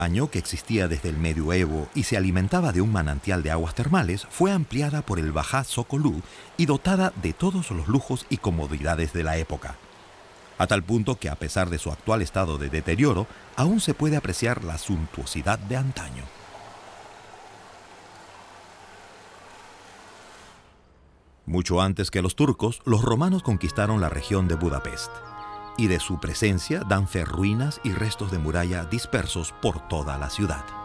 Año que existía desde el medioevo y se alimentaba de un manantial de aguas termales, fue ampliada por el Bajá Sokolú y dotada de todos los lujos y comodidades de la época, a tal punto que a pesar de su actual estado de deterioro, aún se puede apreciar la suntuosidad de antaño. Mucho antes que los turcos, los romanos conquistaron la región de Budapest, y de su presencia dan fe ruinas y restos de muralla dispersos por toda la ciudad.